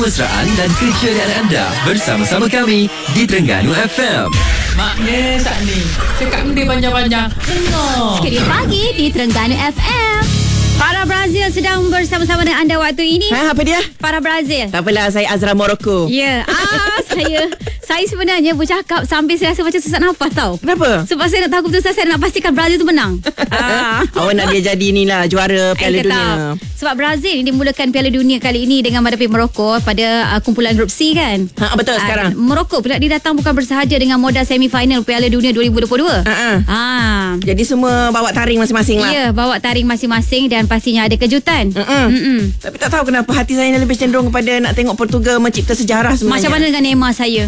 Mesraan dan keceriaan anda bersama-sama kami di Terengganu FM. Maknya tak ni cakap dia panjang-panjang. Dengar Ceria Pagi di Terengganu FM. Farah Brazil sedang bersama-sama dengan anda waktu ini. Apa dia? Farah Brazil. Tak apalah, saya Azra Morocco. Ya, saya sebenarnya bercakap sambil saya rasa macam sesak nafas tau. Kenapa? Sebab saya nak tahu keputusan saya nak pastikan Brazil tu menang. Awak nak dia jadi ni lah, juara Piala Dunia. Sebab Brazil ni dimulakan Piala Dunia kali ini dengan menghadapi Morocco pada kumpulan grup C kan. Betul sekarang. Morocco pula didatang bukan bersahaja dengan modal semifinal Piala Dunia 2022. Jadi semua bawa taring masing-masing lah. Ya, bawa taring masing-masing dan pastinya ada kejutan. Tapi tak tahu kenapa hati saya lebih cenderung kepada nak tengok Portugal mencipta sejarah sebenarnya. Macam mana dengan Neymar saya?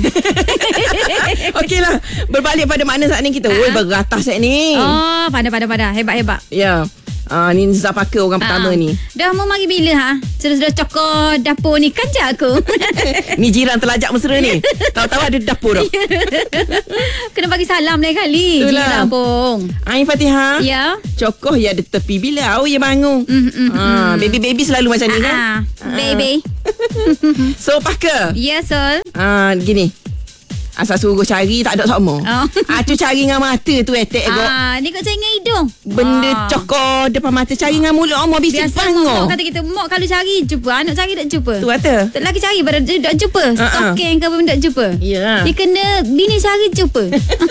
Okeylah, berbalik pada makna saat ni kita. Beratas saat ni. Oh, pandai. Hebat. Ya. Ni Zapaka orang pertama ni. Dah mau mari bila Sudah cokor dapur ni kan je aku. Ni jiran terlajak mesra ni. Tahu-tahu ada dapur dah. Kena bagi salam lain kali. Jiran pun. Ain Fatihah. Ya. Cokoh ya ada tepi bila awak ya bangun. Baby selalu macam ni kan. Baby. So Paka. Ya, Sol. Gini. Asal suruh cari tak ada sama. Tu cari dengan mata tu etek go. Ni kau cari dengan hidung. Benda cokor depan mata, cari dengan mulut omong bising Mak kata kita mak kalau cari jumpa, anak cari tak jumpa. Tu kata. Tak lagi cari pada tak jumpa. Stalking ke pun tak jumpa. Ya. Dia kena bini cari jumpa.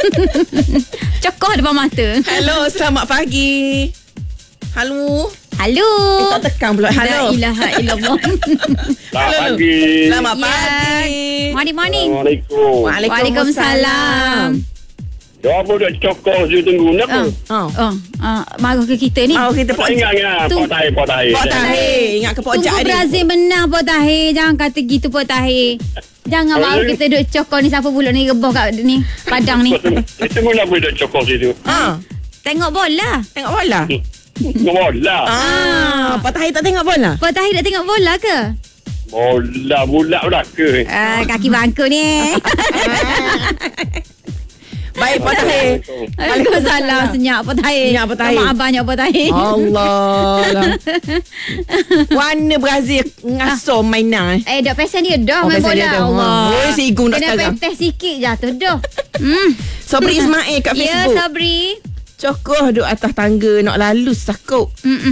Cokor depan mata. Hello, selamat pagi. Halo. Tak tekan pula. Halo. La ilaha illallah. Selamat pagi. Selamat pagi. Morning. Assalamualaikum. Waalaikumsalam. Dia apa dah cokor je tunggu ni apa? Marah ke kita ni? Kita Tak ingat kan? Tu. Pot tahi. Pok Tahir. Ingat ke Pok Jack Tunggu ni? Brazil menang Pok Tahir. Jangan kata gitu Pok Tahir. Jangan baru kita duduk cokor ni. Siapa pula ni rebah kat ni padang ni. Itu pun apa dah cokor situ? Tengok bola. Tengok bola. Tengok bola. Pok Tahir tak tengok bola? Pok Tahir tak tengok bola ke? Bola bulat belaka. Kaki bangku ni. Baik Pok Tahir. Waalaikumsalam. Senyap Pok Tahir. Senyap Pok Tahir. Mak abahnya Pok Tahir. Allah. Warna Brazil ngasuh mainan. Dah pesen dia dah main pesen bola. dia dah. Allah. Si Igung dah Kena sekarang. petes sikit jatuh dah. Sabri Ismail kat Ya, Facebook. Sabri. Cokoh duduk atas tangga nak lalu sakuk.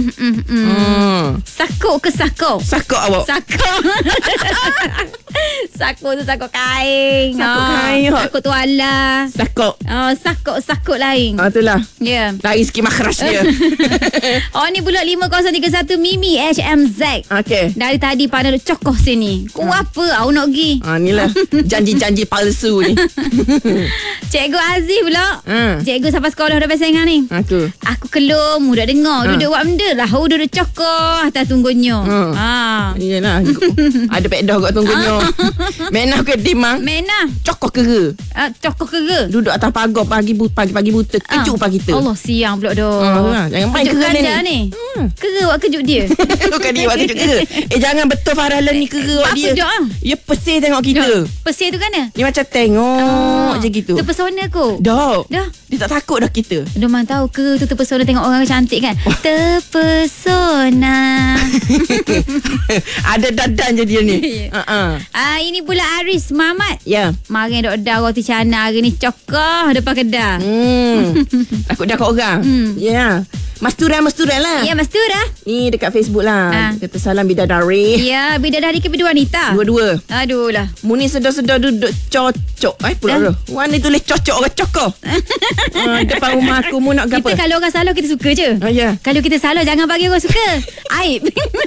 Sakuk ke sakuk? Sakuk awak. Sakuk. Sakuk tu sakuk kain. Sakuk kain. Sakuk tuala. Sakuk. Sakuk lain. Itulah. Ya. Lari sikit makhraj dia. Ni bulat 5031 Mimi HMZ. Okey. Dari tadi pada cokoh sini. Kau apa? Awak nak pergi? Inilah janji-janji palsu ni. Cikgu Aziz pula. Cikgu sampai sekolah dah pasal dengan ni. Aku kelum, dah dengar. Duduk buat benda lah. Duduk cokoh atas tunggunya. Iyalah. Ada pedah kat tunggunya. Menah ke dimang? Menah. Cokoh kera. Cokoh kera. Duduk atas pagar pagi-pagi buta. Kejut pagi kita. Allah siang pula dah. Jangan main kejut kera ganda ni. Kera awak kejut dia. Bukan dia awak kejut kera. Jangan betul Farahlan ni kera awak dia. Dia pesih tengok kita. Pesih tu kan? Dia macam tengok je gitu. Terpesona ko. Dah. Dah. Dia tak takut dah kita. Dia memang tahu ke tu terpesona tengok orang cantik kan. Terpesona. Ada dadan je dia ni. Ini pula Aris Mamat. Ya. Mari dok dah roti canai hari ni cokoh depan kedah. Takut dah kat orang. Ya. Mastura lah. Ya, Mas Tura. Ni dekat Facebook lah. Kata salam bidadari. Ya, bidadari ke bidwanita? Dua-dua. Aduh lah. Muni sedar-sedar duduk cocok. Pula dah. Warna tulis cocok orang cokoh. Depan rumah aku mu nak gapo? Kita kalau orang salah kita suka je. Ya. Kalau kita salah jangan bagi orang suka. Aib.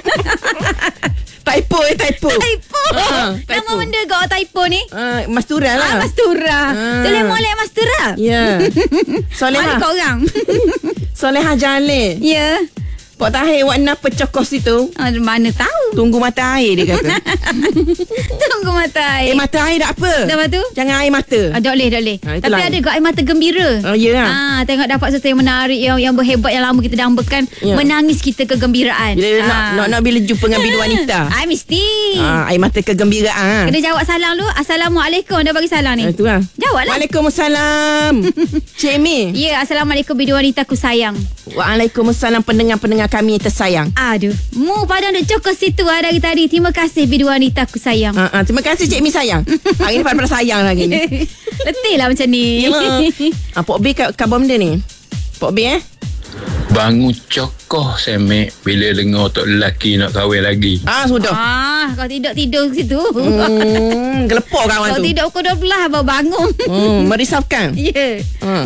Typo. Typo. Nama benda kau typo ni? Mastura lah. Mas Tura. Boleh molek Mas Tura. Ya. Mana Solehah. kau orang? Solehah Jalil. Ya. Pok Tahir awak kenapa cokos situ? Mana tahu. Tunggu mata air dia kata. Tunggu mata air. Mata air tak apa. Lepas tu? Jangan air mata. Tak boleh. Tapi itulah. ada ke air mata gembira. Ya lah. Tengok dapat sesuatu yang menarik, yang berhebat, yang lama kita dambakan. Menangis kita kegembiraan. Bila nak bila jumpa dengan bidu wanita. Mesti. Air mata kegembiraan. Kena jawab salam dulu. Assalamualaikum. Dah bagi salam ni. Itulah. Jawab lah. Waalaikumsalam. Cik Mi. Ya, Assalamualaikum bidu wanita ku sayang. Waalaikumsalam pendengar-pendengar kami yang tersayang. Aduh, mu padang duk cokos situ dari tadi. Terima kasih bidu wanita aku sayang. Terima kasih Cik Mi sayang. Hari ni pada sayang lagi ni. Letih lah macam ni. Pok B khabar benda ni. Pok B Bangun cokoh semek bila dengar tok lelaki nak kahwin lagi. Sudah. Kau tidur situ. Gelepok kawan tu. Kau tidur pukul 12 baru bangun. Merisaukan. Ya.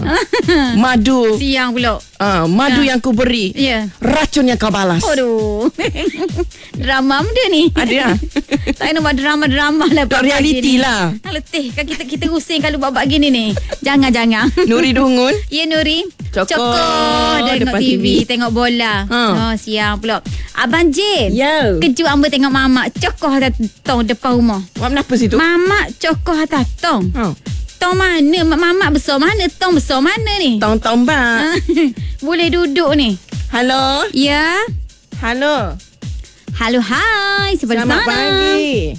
Madu. Siang pula. Madu yang ku beri. Ya. Racun yang kau balas. Aduh. Drama benda ni. Ada lah. Tak nak buat drama-drama lah. Tak realiti lah. Letih kan kita pusing kalau babak gini ni. Jangan. Nuri Dungun. Ya Nuri. Cokoh tengok depan TV. Tengok bola. Siang pula. Abang J. Yo. Kejut amba tengok mamak cokoh atas tong depan rumah. Kenapa situ? Mamak cokoh atas tong. Tong mana? Mamak besar mana? Tong besar mana ni? Tong bang. Boleh duduk ni. Halo. Ya. Halo. Hai. Selamat pagi.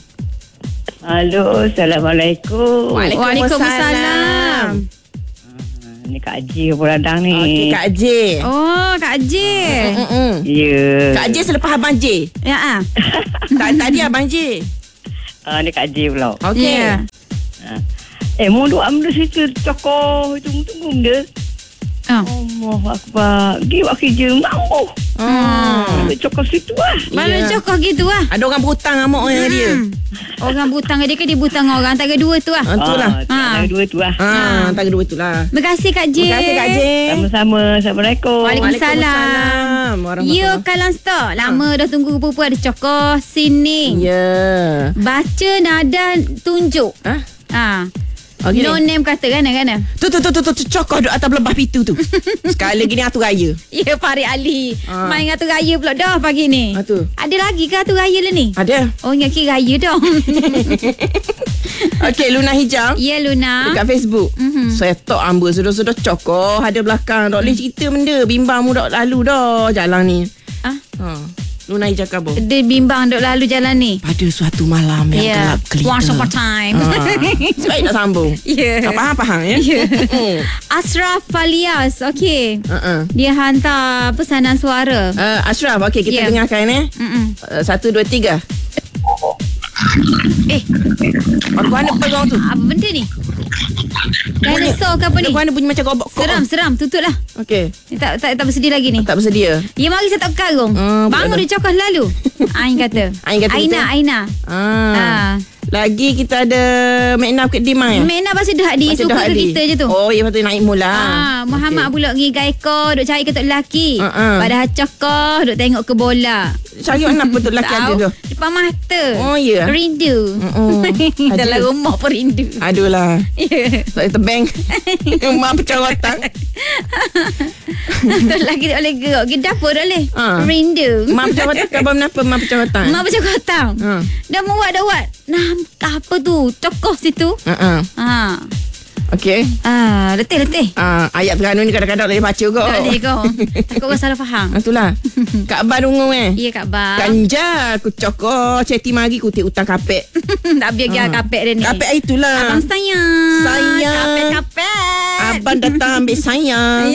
Halo, Assalamualaikum. Waalaikumsalam. Ni Kak J Beradang ni. Okey, Kak J. Oh, Kak J. Ya. Kak J selepas Abang J. Ya. Tadi Abang J. Ni Kak J pula. Okey. Ya. Mu duk ambil situ cokoh tunggu dia. Allah Akbar. Dia buat kerja mampu. Cokoh situ lah. Mana cokoh gitu lah. Ada orang berhutang sama orang dia. Orang butang dia ke dia butang orang. Antara dua tu lah. Itulah. Antara dua tu lah. Antara dua tu lah. Terima kasih Kak J. Terima kasih Kak J. Sama-sama. Assalamualaikum. Waalaikumsalam. Ya Kalang Store. Lama dah tunggu rupa-rupa ada cokoh sini. Ya. Baca nada tunjuk. Okay. No name kata kan? Tu cokoh duk atas belebah pintu tu. Sekali lagi ni Atur Raya. Ya Farid Ali. Main Atur Raya pula dah pagi ni. Tu. Ada lagi ke Atur Raya lah ni? Ada. Oh ingat kira raya dah. Okey, Luna Hijau. Ya Luna. Dekat Facebook. Saya tok amba sudah cokoh ada belakang. Tak boleh cerita benda. Bimbang mu dak lalu dah jalan ni. Luna Hijau kabur. Dia bimbang duk lalu jalan ni. Pada suatu malam yang gelap gelita. Once upon a time. Baik nak sambung. Ya. Faham ya? Ashraf Falias. Okey. Dia hantar pesanan suara. Ashraf, okey kita dengarkan 1, 2, 3. Aku ada pegang tu. Apa benda ni? Dinosaur ke apa ni? Aku ada bunyi macam gobok. Seram. Tutup lah. Okey. Tak bersedia lagi ni. Tak bersedia. Ya mari saya tak karung. Bangun dia cokos lalu. Ain kata. Aina. Lagi kita ada Mekna Bukit Timah. Mekna pasal dah di suka ke kita je tu. Oh ya patut naik mula. Muhammad pula pergi Gaiko duk cari ketuk lelaki. Padahal cokoh duk tengok ke bola. Cari mana betul lelaki ada tu? Depan mata. Oh ya. Rindu. Dalam rumah pun rindu. Aduhlah. Ya. Tak terbang. Mak pecah otak. Lelaki tak boleh gerak. Pergi dapur dah boleh. Rindu. Mak pecah otak khabar kenapa mak pecah otak? Mak pecah otak. Dah muat. Apa tu? Cokoh situ. Okey. Letih. Ayat Terengganu ni kadang-kadang tak boleh baca kau. Tak boleh kau. Takut orang salah faham. Itulah. Kak Bar Dungu Ya Kak Bar. Kanja aku cokoh ceti mari kutip utang kapek. Tak biar kira kapek dia ni. Kapek itulah. Abang sayang. Kapek. Abang datang ambil sayang.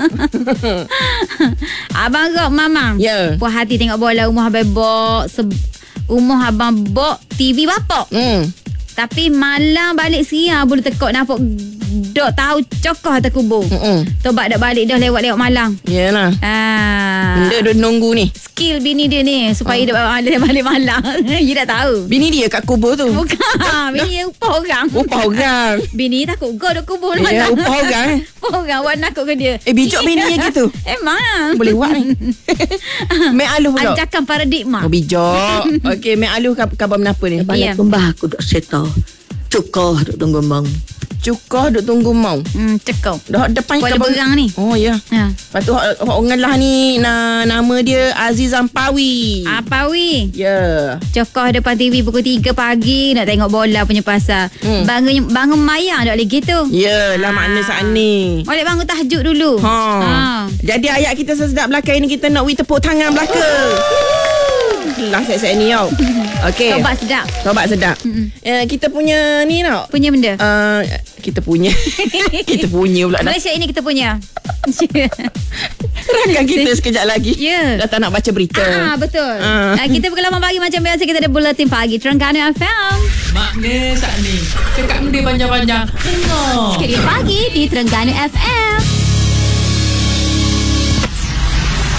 Abang Rock Mamang. Ya. Puas hati tengok bola rumah abang bok. Rumah abang bok TV bapak. Tapi malam balik siang boleh tekok nampak dok tahu cokoh atas kubur. Tobat dak balik dah lewat malam. Yalah. Benda duk nunggu ni. Skill bini dia ni supaya dia balik malam. You dah tahu. Bini dia kat kubur tu. Bukan. Bini dia upah orang. Bini takut kau duk kubur malam. Upah orang. Upah orang awak nakut ke dia. Bijak bini dia gitu. Emang. Boleh buat ni. Mek Aluh pula. Ajakan paradigma. Bijak. Okey, Mek Aluh khabar menapa ni? Balik kembah aku duk settle. Cukoh duk tunggu bang. Cukoh duk tunggu mau. Cekau. Dah depan Kuala Berang ni. Oh ya. Lepas tu orang lah ni nama dia Aziz Ampawi. Ampawi. Ya. Cokoh depan TV pukul 3 pagi nak tengok bola punya pasal. Bangun mayang tak boleh gitu. Yalah makna saat ni. Boleh bangun tahajud dulu. Jadi ayat kita sesedap belakang ni kita nak tepuk tangan belakang. Lah set-set ni tau. Okey. Tobat sedap. Kita punya ni tau. Punya benda. Kita punya. Kita punya pula. Malaysia ini kita punya. Rakan kita sekejap lagi. Ya. Dah tak nak baca berita. Betul. Kita berkelaman pagi macam biasa. Kita ada Buletin Pagi Terengganu FM. Makna saat ni cakap benda panjang-panjang. Dengar Sikit pagi di Terengganu FM.